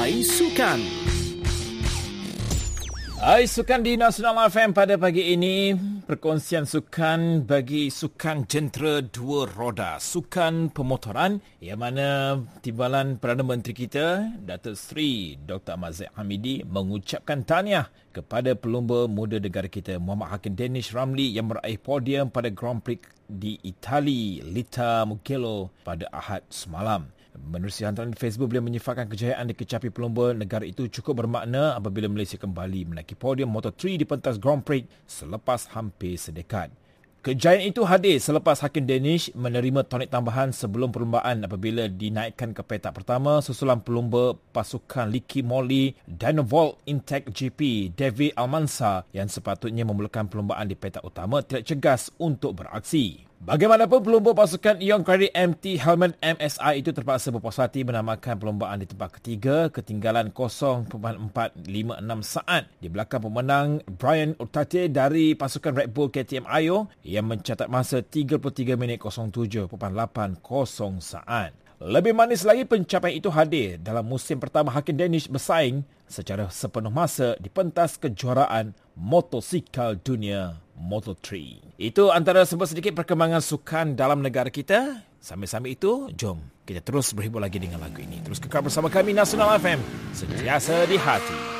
Hai Sukan. Hai Sukan di Nasional FM pada pagi ini. Perkongsian sukan bagi sukan jentera dua roda. Sukan pemotoran yang mana timbalan Perdana Menteri kita, Datuk Seri Dr. Ahmad Zahid Hamidi mengucapkan tahniah kepada pelumba muda negara kita Muhammad Hakim Danish Ramli yang meraih podium pada Grand Prix di Itali, Lita Mugello pada Ahad semalam. Menerusi hantaran Facebook, beliau menyifatkan kejayaan dikecapi pelumba negara itu cukup bermakna apabila Malaysia kembali menaiki podium Moto3 di pentas Grand Prix selepas hampir sedekad. Kejayaan itu hadir selepas Hakim Danish menerima tonik tambahan sebelum perlumbaan apabila dinaikkan ke petak pertama susulan pelumba pasukan Licky Molly Dynavolt Intech GP David Almansa yang sepatutnya memulakan perlumbaan di petak utama tidak cegas untuk beraksi. Bagaimanapun, pelumba pasukan Ion Credit MT Helmet MSI itu terpaksa berpuas hati menamakan perlumbaan di tempat ketiga, ketinggalan 0.456 saat di belakang pemenang Brian Urtate dari pasukan Red Bull KTM Ayo yang mencatat masa 33 minit 07.80 saat. Lebih manis lagi, pencapaian itu hadir dalam musim pertama Hakim Danish bersaing secara sepenuh masa di pentas kejuaraan motosikal dunia Moto3. Itu antara sedikit perkembangan sukan dalam negara kita. Sambil-sambil itu, jom kita terus berhibur lagi dengan lagu ini. Terus kekal bersama kami Nasional FM, sentiasa di hati.